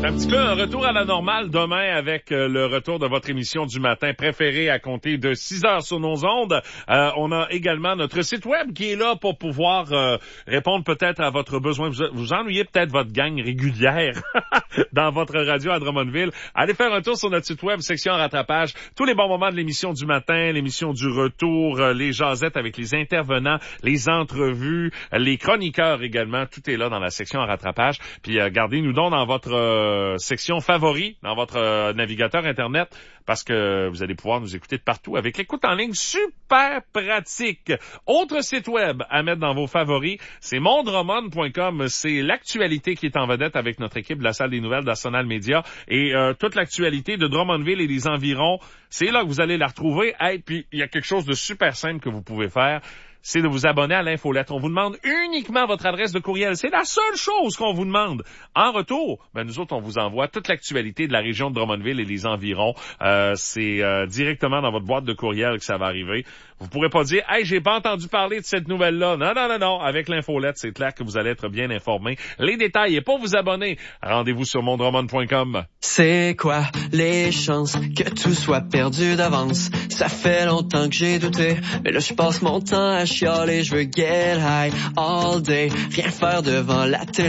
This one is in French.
Un petit peu un retour à la normale demain avec le retour de votre émission du matin préférée à compter de 6 heures sur nos ondes. On a également notre site web qui est là pour pouvoir répondre peut-être à votre besoin. Vous ennuyez peut-être votre gang régulière dans votre radio à Drummondville. Allez faire un tour sur notre site web, section rattrapage. Tous les bons moments de l'émission du matin, l'émission du retour, les jasettes avec les intervenants, les entrevues, les chroniqueurs également. Tout est là dans la section rattrapage. Puis gardez-nous donc dans votre section favoris dans votre navigateur Internet parce que vous allez pouvoir nous écouter de partout avec l'écoute en ligne super pratique. Autre site web à mettre dans vos favoris, c'est mondroman.com. C'est l'actualité qui est en vedette avec notre équipe de la salle des nouvelles d'Arsenal Média et toute l'actualité de Drummondville et les environs. C'est là que vous allez la retrouver. Et puis, il y a quelque chose de super simple que vous pouvez faire. C'est de vous abonner à l'infolettre. On vous demande uniquement votre adresse de courriel. C'est la seule chose qu'on vous demande. En retour, nous autres, on vous envoie toute l'actualité de la région de Drummondville et les environs. C'est directement dans votre boîte de courriel que ça va arriver. Vous pourrez pas dire « Hey, j'ai pas entendu parler de cette nouvelle-là ». Non. Avec l'infolette, c'est clair que vous allez être bien informé. Les détails et pour vous abonner, rendez-vous sur mondroman.com. C'est quoi les chances que tout soit perdu d'avance? Ça fait longtemps que j'ai douté, mais là je passe mon temps à chialer. Je veux get high all day, rien faire devant la télé.